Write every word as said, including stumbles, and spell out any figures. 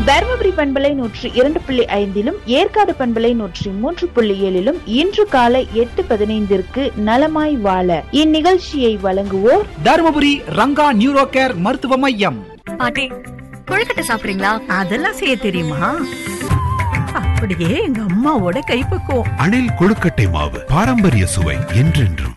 தருமபுரி பண்பலை நூற்றி இரண்டு புள்ளி ஐந்திலும் ஏற்காடு பண்பலை நூற்றி மூன்று புள்ளி ஏழிலும் இன்று காலை எட்டு பதினைந்திற்கு நலமாய் வாழ இந்நிகழ்ச்சியை வழங்குவோர் தருமபுரி ரங்கா நியூரோ கேர் மருத்துவ மையம். பாட்டி, கொழுக்கட்டை சாப்பிடுறீங்களா? அதெல்லாம் செய்ய தெரியுமா? அப்படியே எங்க அம்மாவோட கைப்பக்குவம். அணில் கொழுக்கட்டை மாவு, பாரம்பரிய சுவை என்றென்றும்.